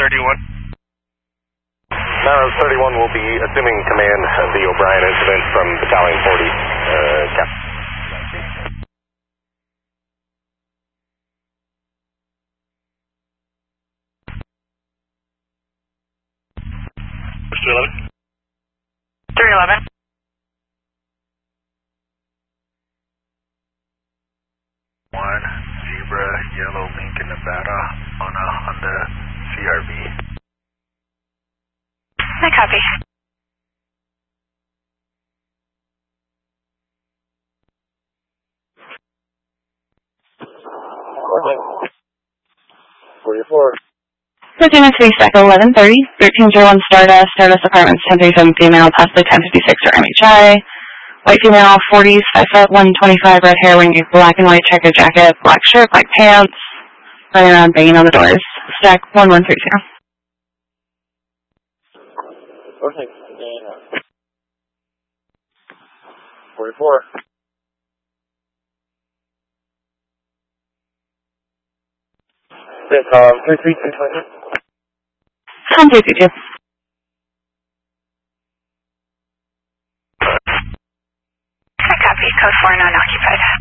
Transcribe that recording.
Narrows 31 will be assuming command of the O'Brien incident from Battalion 40. Cap. What's 211? 311. One Zebra Yellow Lincoln Nevada on a Honda CRV. I copy. Okay. 44. 1303 Echo 1130, 1301 Stardust, Stardust Apartments 1037 female, possibly 1056 or MHI. White female, 40s, 5 foot, 125, red hair, wearing a black and white checkered jacket, black shirt, black pants, running around banging on the doors. Stack 1130. Okay. 44. Yes, 332. 332. I copy. Code 4 non-occupied.